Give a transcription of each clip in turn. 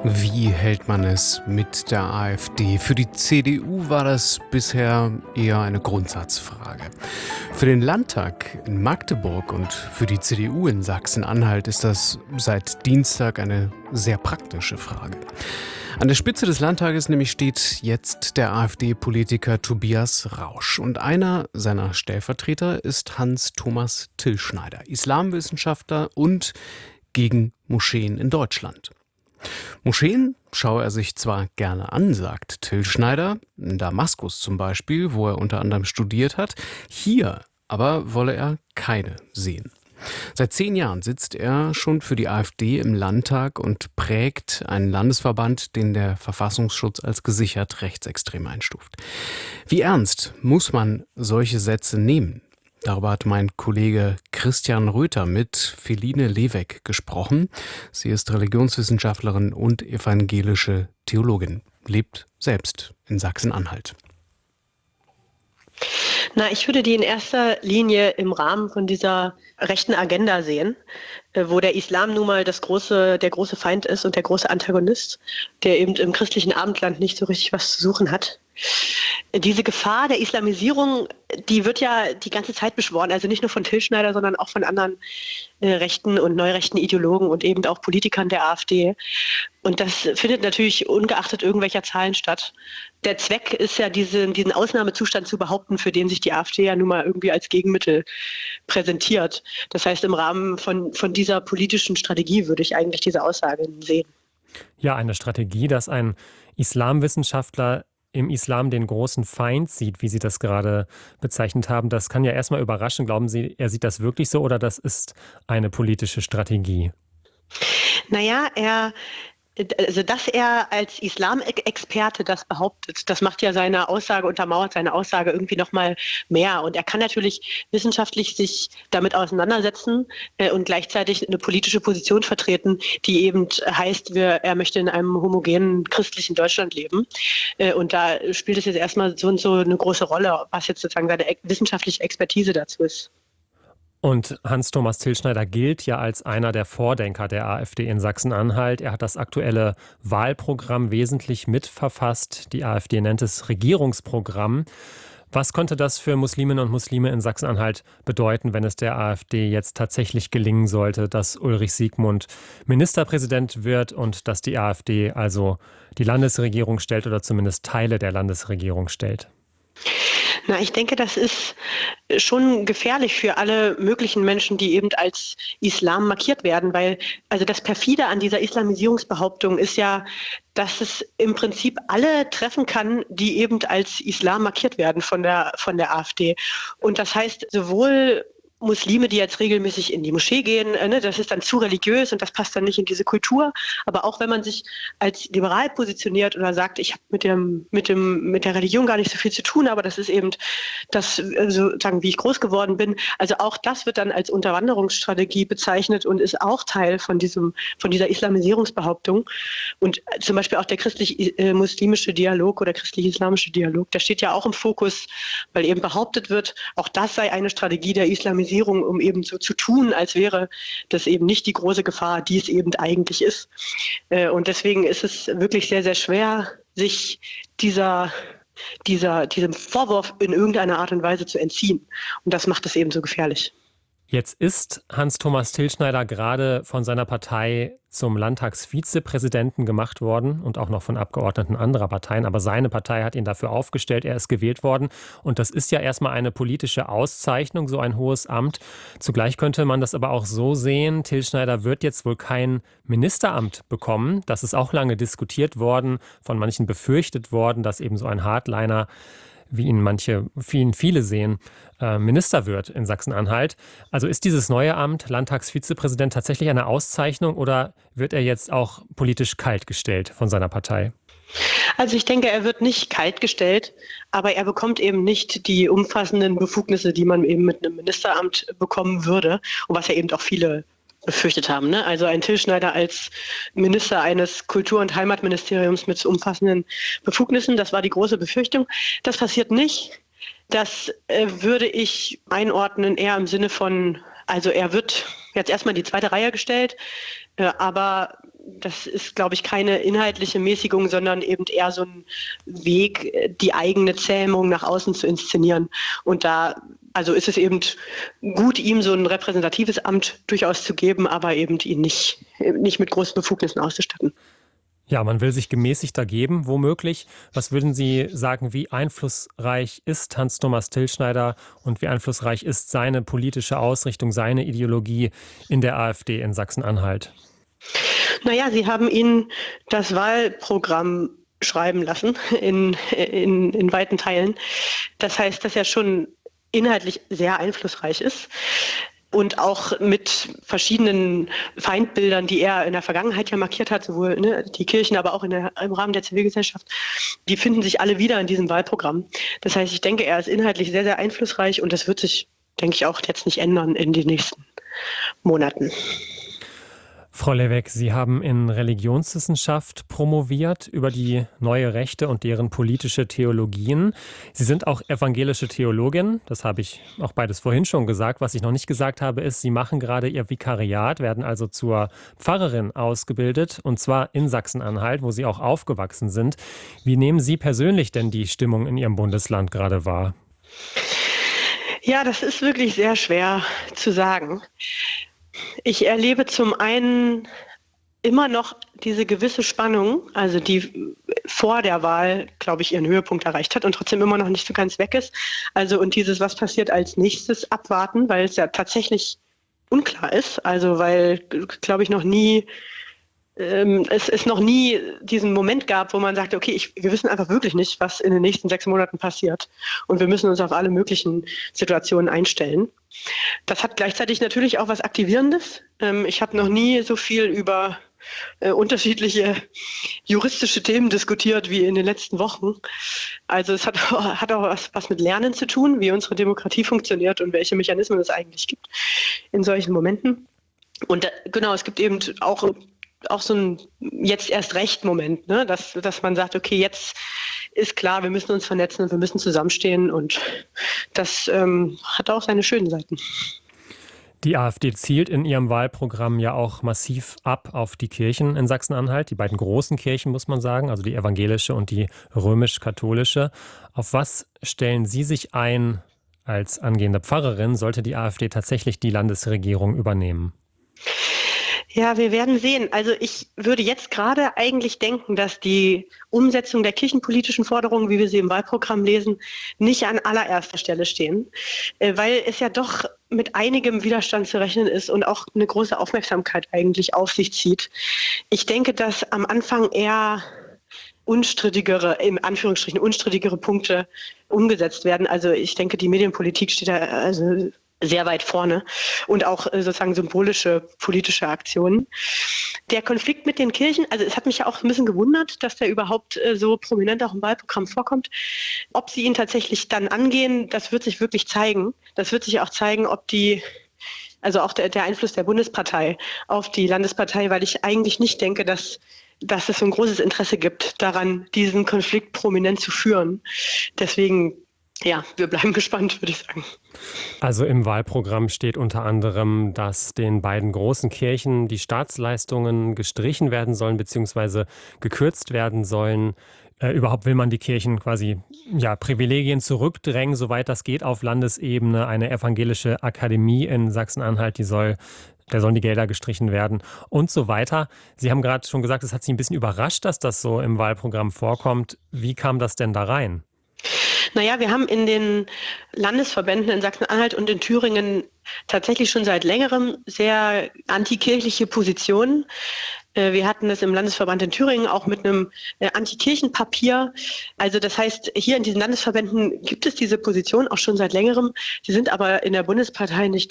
Wie hält man es mit der AfD? Für die CDU war das bisher eher eine Grundsatzfrage. Für den Landtag in Magdeburg und für die CDU in Sachsen-Anhalt ist das seit Dienstag eine sehr praktische Frage. An der Spitze des Landtages nämlich steht jetzt der AfD-Politiker Tobias Rausch. Und einer seiner Stellvertreter ist Hans-Thomas Tillschneider, Islamwissenschaftler und gegen Moscheen in Deutschland. Moscheen schaue er sich zwar gerne an, sagt Tillschneider, in Damaskus zum Beispiel, wo er unter anderem studiert hat, hier aber wolle er keine sehen. Seit 10 Jahren sitzt er schon für die AfD im Landtag und prägt einen Landesverband, den der Verfassungsschutz als gesichert rechtsextrem einstuft. Wie ernst muss man solche Sätze nehmen? Darüber hat mein Kollege Christian Röther mit Feline Lewek gesprochen. Sie ist Religionswissenschaftlerin und evangelische Theologin, lebt selbst in Sachsen-Anhalt. Ich würde die in erster Linie im Rahmen von dieser rechten Agenda sehen, wo der Islam nun mal der große Feind ist und der große Antagonist, der eben im christlichen Abendland nicht so richtig was zu suchen hat. Diese Gefahr der Islamisierung, die wird ja die ganze Zeit beschworen, also nicht nur von Tillschneider, sondern auch von anderen rechten und neurechten Ideologen und eben auch Politikern der AfD. Und das findet natürlich ungeachtet irgendwelcher Zahlen statt. Der Zweck ist ja, diesen Ausnahmezustand zu behaupten, für den sich die AfD ja nun mal irgendwie als Gegenmittel präsentiert. Das heißt, im Rahmen von dieser politischen Strategie würde ich eigentlich diese Aussage sehen. Ja, eine Strategie, dass ein Islamwissenschaftler im Islam den großen Feind sieht, wie Sie das gerade bezeichnet haben, das kann ja erstmal überraschen. Glauben Sie, er sieht das wirklich so oder das ist eine politische Strategie? Dass er als Islamexperte das behauptet, das macht ja seine Aussage, untermauert seine Aussage irgendwie nochmal mehr. Und er kann natürlich wissenschaftlich sich damit auseinandersetzen und gleichzeitig eine politische Position vertreten, die eben heißt, er möchte in einem homogenen christlichen Deutschland leben. Und da spielt es jetzt erstmal so und so eine große Rolle, was jetzt sozusagen seine wissenschaftliche Expertise dazu ist. Und Hans-Thomas Tillschneider gilt ja als einer der Vordenker der AfD in Sachsen-Anhalt. Er hat das aktuelle Wahlprogramm wesentlich mitverfasst. Die AfD nennt es Regierungsprogramm. Was könnte das für Musliminnen und Muslime in Sachsen-Anhalt bedeuten, wenn es der AfD jetzt tatsächlich gelingen sollte, dass Ulrich Siegmund Ministerpräsident wird und dass die AfD also die Landesregierung stellt oder zumindest Teile der Landesregierung stellt? Ich denke, das ist schon gefährlich für alle möglichen Menschen, die eben als Islam markiert werden, weil also das Perfide an dieser Islamisierungsbehauptung ist ja, dass es im Prinzip alle treffen kann, die eben als Islam markiert werden von der AfD. Und das heißt sowohl Muslime, die jetzt regelmäßig in die Moschee gehen, das ist dann zu religiös und das passt dann nicht in diese Kultur. Aber auch wenn man sich als liberal positioniert oder sagt, ich habe mit der Religion gar nicht so viel zu tun, aber das ist eben das, sozusagen, wie ich groß geworden bin. Also auch das wird dann als Unterwanderungsstrategie bezeichnet und ist auch Teil von dieser Islamisierungsbehauptung. Und zum Beispiel auch der christlich-muslimische Dialog oder christlich-islamische Dialog, der steht ja auch im Fokus, weil eben behauptet wird, auch das sei eine Strategie der Islamisierung, um eben so zu tun, als wäre das eben nicht die große Gefahr, die es eben eigentlich ist. Und deswegen ist es wirklich sehr, sehr schwer, sich diesem Vorwurf in irgendeiner Art und Weise zu entziehen. Und das macht es eben so gefährlich. Jetzt ist Hans-Thomas Tillschneider gerade von seiner Partei zum Landtagsvizepräsidenten gemacht worden und auch noch von Abgeordneten anderer Parteien. Aber seine Partei hat ihn dafür aufgestellt, er ist gewählt worden. Und das ist ja erstmal eine politische Auszeichnung, so ein hohes Amt. Zugleich könnte man das aber auch so sehen, Tillschneider wird jetzt wohl kein Ministeramt bekommen. Das ist auch lange diskutiert worden, von manchen befürchtet worden, dass eben so ein Hardliner, wie ihn viele sehen, Minister wird in Sachsen-Anhalt. Also ist dieses neue Amt, Landtagsvizepräsident, tatsächlich eine Auszeichnung oder wird er jetzt auch politisch kaltgestellt von seiner Partei? Also ich denke, er wird nicht kaltgestellt, aber er bekommt eben nicht die umfassenden Befugnisse, die man eben mit einem Ministeramt bekommen würde und was ja eben auch viele befürchtet haben. Also ein Tillschneider als Minister eines Kultur- und Heimatministeriums mit umfassenden Befugnissen, das war die große Befürchtung. Das passiert nicht. Das würde ich einordnen eher im Sinne von, also er wird jetzt erstmal in die zweite Reihe gestellt, aber das ist, glaube ich, keine inhaltliche Mäßigung, sondern eben eher so ein Weg, die eigene Zähmung nach außen zu inszenieren. Und da also ist es eben gut, ihm so ein repräsentatives Amt durchaus zu geben, aber eben ihn nicht mit großen Befugnissen auszustatten. Ja, man will sich gemäßigter geben, womöglich. Was würden Sie sagen, wie einflussreich ist Hans-Thomas Tilschneider und wie einflussreich ist seine politische Ausrichtung, seine Ideologie in der AfD in Sachsen-Anhalt? Naja, Sie haben ihn das Wahlprogramm schreiben lassen in weiten Teilen. Das heißt, dass er schon inhaltlich sehr einflussreich ist. Und auch mit verschiedenen Feindbildern, die er in der Vergangenheit ja markiert hat, sowohl die Kirchen, aber auch im Rahmen der Zivilgesellschaft, die finden sich alle wieder in diesem Wahlprogramm. Das heißt, ich denke, er ist inhaltlich sehr, sehr einflussreich und das wird sich, denke ich, auch jetzt nicht ändern in den nächsten Monaten. Frau Lewek, Sie haben in Religionswissenschaft promoviert über die neue Rechte und deren politische Theologien. Sie sind auch evangelische Theologin, das habe ich auch beides vorhin schon gesagt. Was ich noch nicht gesagt habe, ist, Sie machen gerade Ihr Vikariat, werden also zur Pfarrerin ausgebildet, und zwar in Sachsen-Anhalt, wo Sie auch aufgewachsen sind. Wie nehmen Sie persönlich denn die Stimmung in Ihrem Bundesland gerade wahr? Ja, das ist wirklich sehr schwer zu sagen. Ich erlebe zum einen immer noch diese gewisse Spannung, also die vor der Wahl, glaube ich, ihren Höhepunkt erreicht hat und trotzdem immer noch nicht so ganz weg ist. Also und dieses, was passiert als nächstes, abwarten, weil es ja tatsächlich unklar ist. Also weil, glaube ich, es noch nie diesen Moment gab, wo man sagte, okay, wir wissen einfach wirklich nicht, was in den nächsten 6 Monaten passiert. Und wir müssen uns auf alle möglichen Situationen einstellen. Das hat gleichzeitig natürlich auch was Aktivierendes. Ich habe noch nie so viel über unterschiedliche juristische Themen diskutiert wie in den letzten Wochen. Also es hat auch was mit Lernen zu tun, wie unsere Demokratie funktioniert und welche Mechanismen es eigentlich gibt in solchen Momenten. Und genau, es gibt eben auch so ein jetzt erst recht Moment, ne? dass man sagt, okay, jetzt ist klar, wir müssen uns vernetzen und wir müssen zusammenstehen und das hat auch seine schönen Seiten. Die AfD zielt in ihrem Wahlprogramm ja auch massiv ab auf die Kirchen in Sachsen-Anhalt, die beiden großen Kirchen, muss man sagen, also die evangelische und die römisch-katholische. Auf was stellen Sie sich ein als angehende Pfarrerin, sollte die AfD tatsächlich die Landesregierung übernehmen? Ja, wir werden sehen. Also ich würde jetzt gerade eigentlich denken, dass die Umsetzung der kirchenpolitischen Forderungen, wie wir sie im Wahlprogramm lesen, nicht an allererster Stelle stehen, weil es ja doch mit einigem Widerstand zu rechnen ist und auch eine große Aufmerksamkeit eigentlich auf sich zieht. Ich denke, dass am Anfang eher unstrittigere, in Anführungsstrichen unstrittigere Punkte umgesetzt werden. Also ich denke, die Medienpolitik steht da also sehr weit vorne und auch sozusagen symbolische politische Aktionen. Der Konflikt mit den Kirchen, also es hat mich ja auch ein bisschen gewundert, dass der überhaupt so prominent auch im Wahlprogramm vorkommt. Ob sie ihn tatsächlich dann angehen, das wird sich wirklich zeigen. Das wird sich auch zeigen, ob also auch der Einfluss der Bundespartei auf die Landespartei, weil ich eigentlich nicht denke, dass es so ein großes Interesse gibt, daran, diesen Konflikt prominent zu führen. Deswegen ja, wir bleiben gespannt, würde ich sagen. Also im Wahlprogramm steht unter anderem, dass den beiden großen Kirchen die Staatsleistungen gestrichen werden sollen bzw. gekürzt werden sollen. Überhaupt will man die Kirchen quasi Privilegien zurückdrängen, soweit das geht, auf Landesebene. Eine evangelische Akademie in Sachsen-Anhalt, der sollen die Gelder gestrichen werden und so weiter. Sie haben gerade schon gesagt, es hat Sie ein bisschen überrascht, dass das so im Wahlprogramm vorkommt. Wie kam das denn da rein? Naja, wir haben in den Landesverbänden in Sachsen-Anhalt und in Thüringen tatsächlich schon seit längerem sehr antikirchliche Positionen. Wir hatten es im Landesverband in Thüringen auch mit einem Antikirchenpapier. Also das heißt, hier in diesen Landesverbänden gibt es diese Position auch schon seit längerem. Sie sind aber in der Bundespartei nicht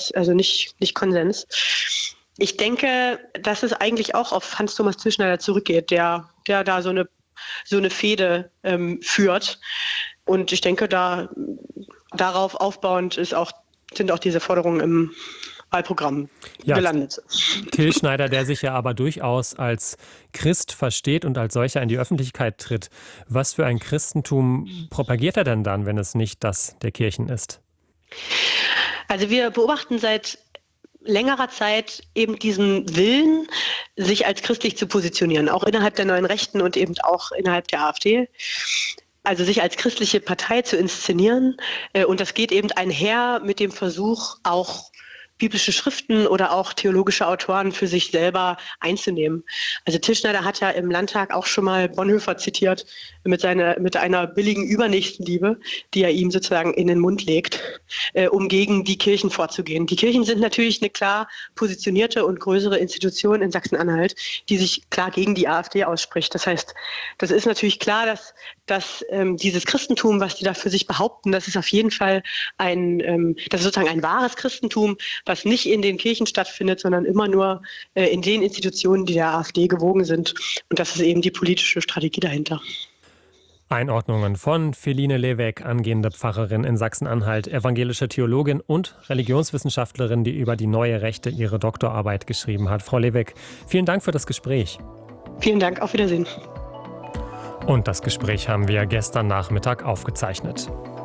Konsens. Ich denke, dass es eigentlich auch auf Hans-Thomas Tilschneider zurückgeht, der da so eine Fehde führt. Und ich denke, darauf aufbauend sind auch diese Forderungen im Wahlprogramm gelandet. Tilschneider, der sich ja aber durchaus als Christ versteht und als solcher in die Öffentlichkeit tritt. Was für ein Christentum propagiert er denn dann, wenn es nicht das der Kirchen ist? Also wir beobachten seit längerer Zeit eben diesen Willen, sich als christlich zu positionieren, auch innerhalb der Neuen Rechten und eben auch innerhalb der AfD. Also sich als christliche Partei zu inszenieren. Und das geht eben einher mit dem Versuch, auch biblische Schriften oder auch theologische Autoren für sich selber einzunehmen. Also Til Schneider hat ja im Landtag auch schon mal Bonhoeffer zitiert mit einer billigen Übernächstenliebe, die er ihm sozusagen in den Mund legt, um gegen die Kirchen vorzugehen. Die Kirchen sind natürlich eine klar positionierte und größere Institution in Sachsen-Anhalt, die sich klar gegen die AfD ausspricht. Das heißt, das ist natürlich klar, dass dieses Christentum, was die da für sich behaupten, das ist auf jeden Fall das ist sozusagen ein wahres Christentum, was nicht in den Kirchen stattfindet, sondern immer nur in den Institutionen, die der AfD gewogen sind. Und das ist eben die politische Strategie dahinter. Einordnungen von Feline Lewek, angehende Pfarrerin in Sachsen-Anhalt, evangelische Theologin und Religionswissenschaftlerin, die über die neue Rechte ihre Doktorarbeit geschrieben hat. Frau Lewek, vielen Dank für das Gespräch. Vielen Dank, auf Wiedersehen. Und das Gespräch haben wir gestern Nachmittag aufgezeichnet.